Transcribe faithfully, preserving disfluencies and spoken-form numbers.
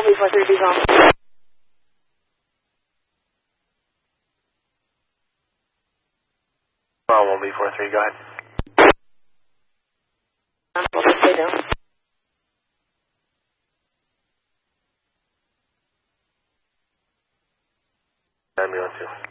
one B four three, be phone. Oh, one B four three, go ahead. Um, what did they do? Ambulance two.